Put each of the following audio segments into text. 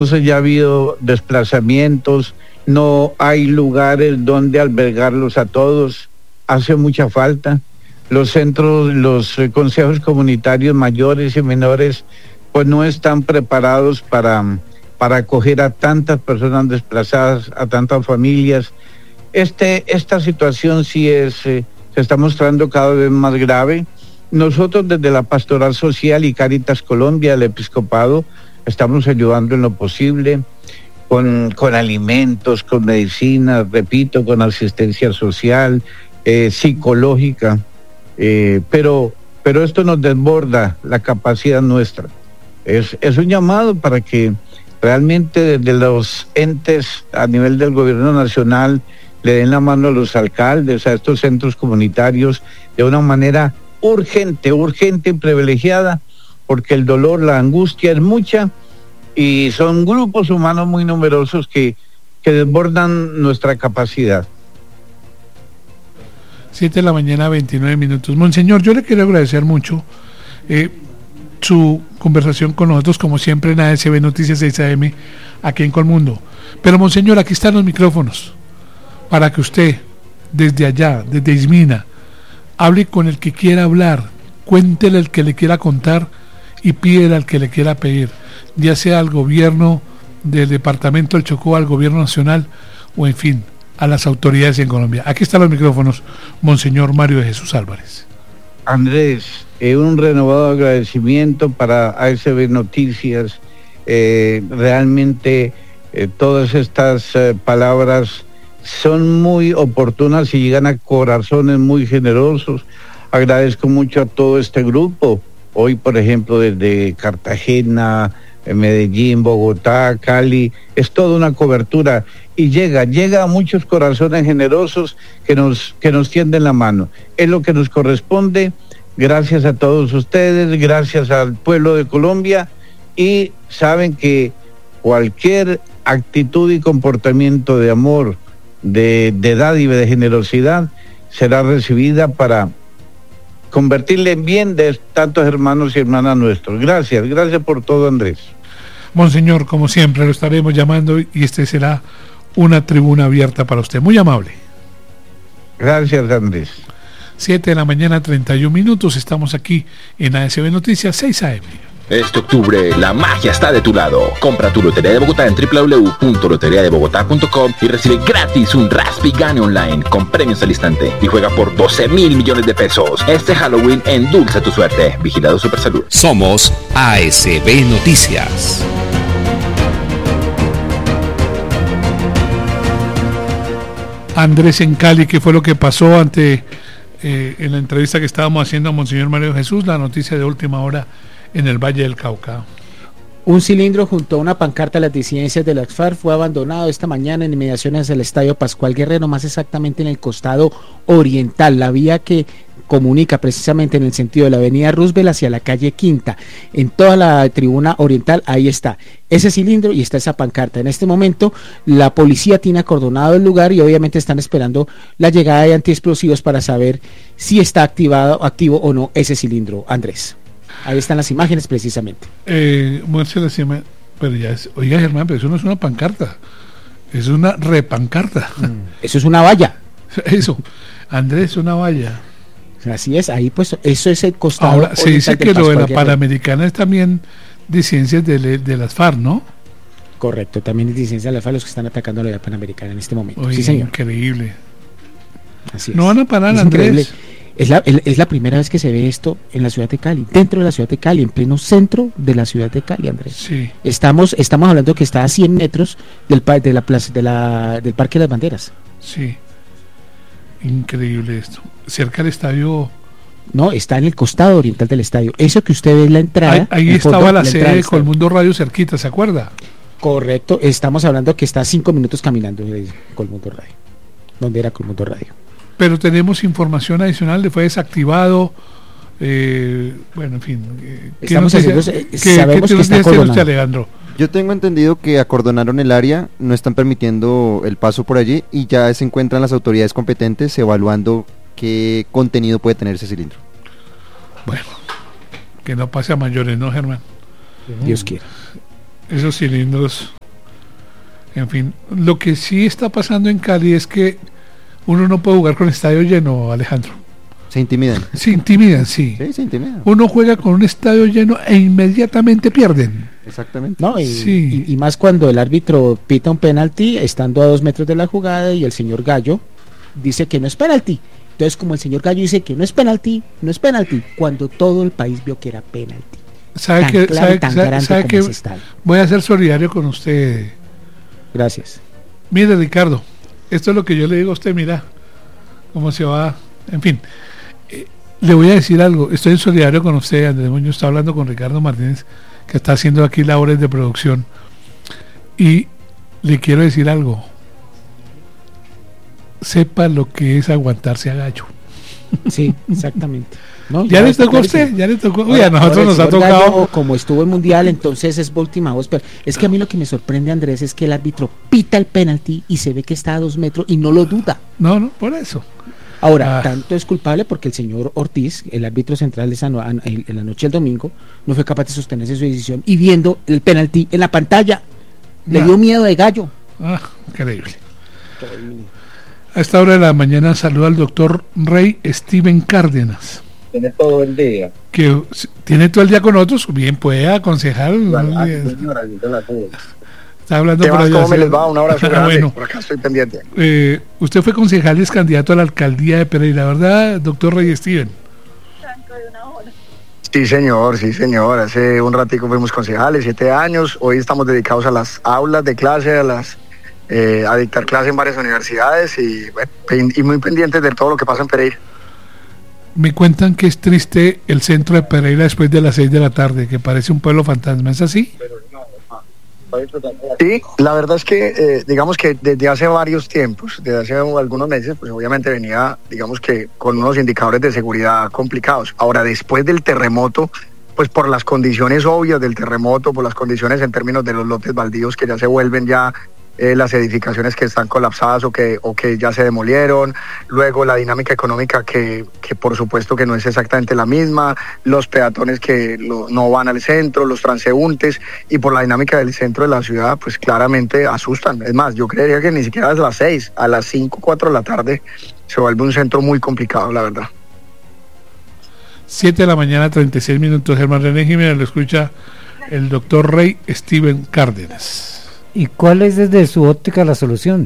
Entonces ya ha habido desplazamientos, no hay lugares donde albergarlos a todos, hace mucha falta. Los centros, los consejos comunitarios mayores y menores, pues no están preparados para acoger a tantas personas desplazadas, a tantas familias. Esta situación sí se está mostrando cada vez más grave. Nosotros desde la Pastoral Social y Cáritas Colombia, el Episcopado, estamos ayudando en lo posible con alimentos, con medicinas, repito, con asistencia social, psicológica, pero esto nos desborda la capacidad nuestra. Es un llamado para que realmente desde los entes a nivel del gobierno nacional le den la mano a los alcaldes, a estos centros comunitarios, de una manera urgente y privilegiada, porque el dolor, la angustia es mucha y son grupos humanos muy numerosos que desbordan nuestra capacidad. 7:29 a.m. Monseñor, yo le quiero agradecer mucho su conversación con nosotros, como siempre en ASB Noticias 6 AM, aquí en Colmundo. Pero, Monseñor, aquí están los micrófonos para que usted, desde allá, desde Ismina, hable con el que quiera hablar, cuéntele al que le quiera contar y pídele al que le quiera pedir, ya sea al gobierno del departamento del Chocó, al gobierno nacional o, en fin, a las autoridades en Colombia. Aquí están los micrófonos, Monseñor Mario de Jesús Álvarez. Andrés, un renovado agradecimiento para ASB Noticias. Realmente todas estas palabras son muy oportunas y llegan a corazones muy generosos. Agradezco mucho a todo este grupo. Hoy, por ejemplo, desde Cartagena, Medellín, Bogotá, Cali, es toda una cobertura y llega a muchos corazones generosos que nos tienden la mano. Es lo que nos corresponde. Gracias a todos ustedes, gracias al pueblo de Colombia, y saben que cualquier actitud y comportamiento de amor, de dádiva, de generosidad, será recibida para convertirle en bien de tantos hermanos y hermanas nuestros. Gracias por todo, Andrés. Monseñor, como siempre, lo estaremos llamando y este será una tribuna abierta para usted. Muy amable. Gracias, Andrés. 7:31 a.m. Estamos aquí en ASB Noticias 6 AM. Este octubre, la magia está de tu lado. Compra tu Lotería de Bogotá en www.loteriadebogotá.com y recibe gratis un Raspi Gane Online con premios al instante y juega por 12,000 millones de pesos. Este Halloween endulza tu suerte. Vigilado Supersalud. Somos ASB Noticias. Andrés, en Cali, ¿qué fue lo que pasó en la entrevista que estábamos haciendo a Monseñor Mario Jesús? La noticia de última hora en el Valle del Cauca. Un cilindro junto a una pancarta de las disidencias de las FARC fue abandonado esta mañana en inmediaciones del Estadio Pascual Guerrero, más exactamente en el costado oriental, la vía que comunica precisamente en el sentido de la avenida Roosevelt hacia la calle Quinta. En toda la tribuna oriental, ahí está ese cilindro y está esa pancarta. En este momento la policía tiene acordonado el lugar y obviamente están esperando la llegada de antiexplosivos para saber si está activo o no ese cilindro. Andrés, ahí están las imágenes precisamente. Pero ya oiga, Germán, pero eso no es una pancarta, es una repancarta. Eso es una valla. Eso, Andrés, una valla. Así es, ahí pues eso es el costado. Ahora se dice que lo de la Panamericana es también disidencias de las FARC, ¿no? Correcto, también es disidencias de las FARC los que están atacando la Panamericana en este momento. Oye, sí, señor. Increíble. Así no es. Van a parar, es Andrés. Es la primera vez que se ve esto en la ciudad de Cali, dentro de la ciudad de Cali, en pleno centro de la ciudad de Cali, Andrés. Sí. Estamos hablando que está a 100 metros del Parque de las Banderas. Sí. Increíble esto. Cerca del estadio. No, está en el costado oriental del estadio. Eso que usted ve en la entrada. Ahí estaba la sede de Colmundo Radio cerquita, ¿se acuerda? Correcto, estamos hablando que está a 5 minutos caminando de Colmundo Radio. ¿Dónde era Colmundo Radio? Pero tenemos información adicional, fue desactivado. Bueno, en fin. Estamos sabemos que está acordonado. Alejandro? Yo tengo entendido que acordonaron el área, no están permitiendo el paso por allí y ya se encuentran las autoridades competentes evaluando qué contenido puede tener ese cilindro. Bueno, que no pase a mayores, ¿no, Germán? Dios quiera. esos cilindros. En fin, lo que sí está pasando en Cali es que uno no puede jugar con estadio lleno, Alejandro. Se intimidan. Se intimidan, sí. Sí, se intimidan. Uno juega con un estadio lleno e inmediatamente pierden. Exactamente. No, Sí. y más cuando el árbitro pita un penalti estando a 2 metros de la jugada y el señor Gallo dice que no es penalti. Entonces, como el señor Gallo dice que no es penalti, cuando todo el país vio que era penalti. ¿Sabe Tan que, claro y sabe, tan sabe- grande sabe como que ese estadio. voy a ser solidario con usted? Gracias. Mire, Ricardo, esto es lo que yo le digo a usted, mira cómo se va. En fin, le voy a decir algo. Estoy en solidario con usted, Andrés Muñoz. Está hablando con Ricardo Martínez, que está haciendo aquí labores de producción. Y le quiero decir algo. Sepa lo que es aguantarse a Gallo. Sí, exactamente. No, Ya le está tocó a usted, clarísimo. ya le tocó. Uy, Ahora- a nosotros ahora el nos ha señor Gallo, tocado. como estuvo en Mundial, entonces es última voz. Pero es que a mí lo que me sorprende, Andrés, es que el árbitro pita el penalti y se ve que está a 2 metros y no lo duda. No, por eso. Ahora, Ah. tanto es culpable porque el señor Ortiz, el árbitro central de en la noche del domingo, no fue capaz de sostenerse su decisión y viendo el penalti en la pantalla, le No. dio miedo de Gallo. Increíble. A esta hora de la mañana saluda al doctor Rey Steven Cárdenas, Tiene todo el día. que tiene todo el día con nosotros. Bien, puede aconsejar. Señora, Está hablando ¿qué por más? allá. ¿Cómo me sí. les va? Un abrazo grande. Bueno, Por acá estoy pendiente. usted fue concejal y es candidato a la alcaldía de Pereira, ¿verdad, doctor Rey Steven? Sí, señor, sí, señor. Hace un ratico fuimos concejales, 7 años. Hoy estamos dedicados a las aulas de clase, a dictar clase en varias universidades y, bueno, y muy pendientes de todo lo que pasa en Pereira. Me cuentan que es triste el centro de Pereira después de las 6 de la tarde, que parece un pueblo fantasma. ¿Es así? Sí, la verdad es que digamos que desde hace varios tiempos, desde hace algunos meses, pues obviamente venía, digamos que con unos indicadores de seguridad complicados. Ahora, después del terremoto, pues por las condiciones obvias del terremoto, por las condiciones en términos de los lotes baldíos que ya se vuelven ya las edificaciones que están colapsadas o que ya se demolieron, luego la dinámica económica que por supuesto que no es exactamente la misma, los peatones que no van al centro, los transeúntes, y por la dinámica del centro de la ciudad, pues claramente asustan. Es más, yo creería que ni siquiera a las 6, a las 5, 4 de la tarde se vuelve un centro muy complicado, la verdad. 7 de la mañana, 36 minutos. Germán René Jiménez, lo escucha el doctor Rey Steven Cárdenas. ¿Y cuál es desde su óptica la solución?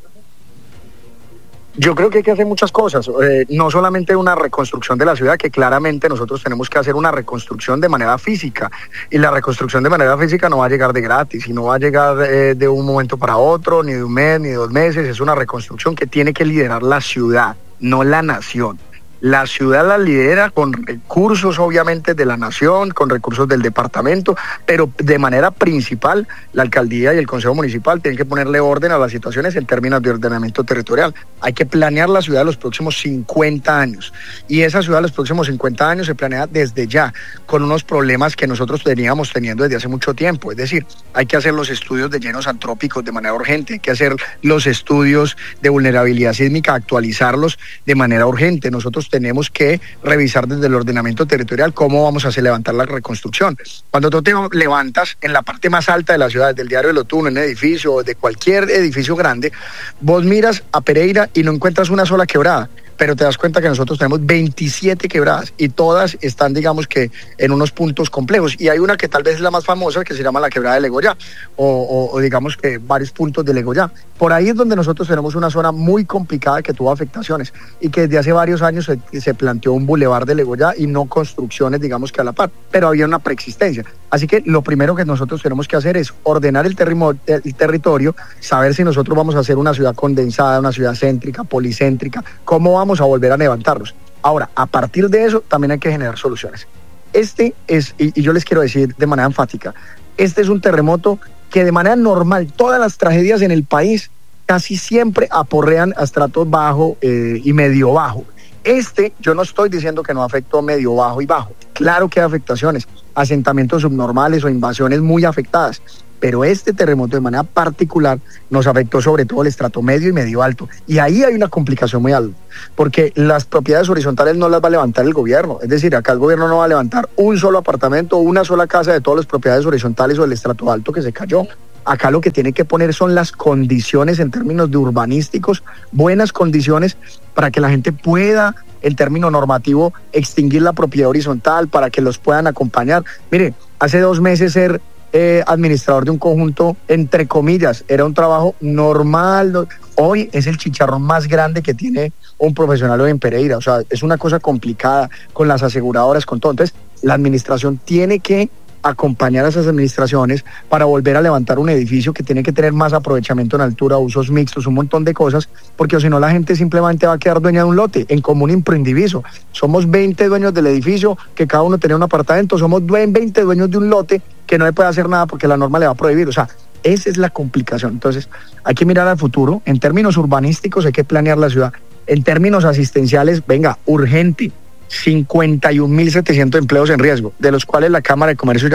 Yo creo que hay que hacer muchas cosas, no solamente una reconstrucción de la ciudad, que claramente nosotros tenemos que hacer una reconstrucción de manera física, y la reconstrucción de manera física no va a llegar de gratis, y no va a llegar de un momento para otro, ni de un mes, ni de 2 meses. Es una reconstrucción que tiene que liderar la ciudad, no la nación. La ciudad la lidera con recursos obviamente de la nación, con recursos del departamento, pero de manera principal la alcaldía y el consejo municipal tienen que ponerle orden a las situaciones en términos de ordenamiento territorial. Hay que planear la ciudad de los próximos 50 años, y esa ciudad de los próximos 50 años se planea desde ya, con unos problemas que nosotros veníamos teniendo desde hace mucho tiempo. Es decir, hay que hacer los estudios de llenos antrópicos de manera urgente, hay que hacer los estudios de vulnerabilidad sísmica, actualizarlos de manera urgente. Nosotros tenemos que revisar desde el ordenamiento territorial cómo vamos a hacer levantar la reconstrucción. Cuando tú te levantas en la parte más alta de la ciudad, del Diario del Otuno, en un edificio, de cualquier edificio grande, vos miras a Pereira y no encuentras una sola quebrada, pero te das cuenta que nosotros tenemos 27 quebradas y todas están, digamos que, en unos puntos complejos, y hay una que tal vez es la más famosa, que se llama la quebrada de Legoyá, o digamos que varios puntos de Legoyá. Por ahí es donde nosotros tenemos una zona muy complicada que tuvo afectaciones, y que desde hace varios años se planteó un bulevar de Legoyá y no construcciones, digamos que a la par, pero había una preexistencia. Así que lo primero que nosotros tenemos que hacer es ordenar el territorio, saber si nosotros vamos a hacer una ciudad condensada, una ciudad céntrica, policéntrica, cómo vamos a volver a levantarlos. Ahora, a partir de eso también hay que generar soluciones. Y yo les quiero decir de manera enfática, este es un terremoto que de manera normal, todas las tragedias en el país casi siempre aporrean a estratos bajo y medio bajo. Yo no estoy diciendo que no afectó medio, bajo y bajo. Claro que hay afectaciones, asentamientos subnormales o invasiones muy afectadas, pero este terremoto de manera particular nos afectó sobre todo el estrato medio y medio alto. Y ahí hay una complicación muy alta, porque las propiedades horizontales no las va a levantar el gobierno. Es decir, acá el gobierno no va a levantar un solo apartamento o una sola casa de todas las propiedades horizontales o del estrato alto que se cayó. Acá lo que tiene que poner son las condiciones en términos de urbanísticos, buenas condiciones para que la gente pueda, en término normativo, extinguir la propiedad horizontal, para que los puedan acompañar. Mire, hace 2 meses ser administrador de un conjunto, entre comillas, era un trabajo normal. Hoy es el chicharrón más grande que tiene un profesional en Pereira. O sea, es una cosa complicada con las aseguradoras, con todo. Entonces, la administración tiene que acompañar a esas administraciones para volver a levantar un edificio que tiene que tener más aprovechamiento en altura, usos mixtos, un montón de cosas, porque si no la gente simplemente va a quedar dueña de un lote, en común improindiviso. Somos 20 dueños del edificio, que cada uno tenía un apartamento, somos 20 dueños de un lote que no le puede hacer nada porque la norma le va a prohibir. O sea, esa es la complicación. Entonces, hay que mirar al futuro. En términos urbanísticos hay que planear la ciudad. En términos asistenciales, venga, urgente, 51.700 empleos en riesgo, de los cuales la Cámara de Comercio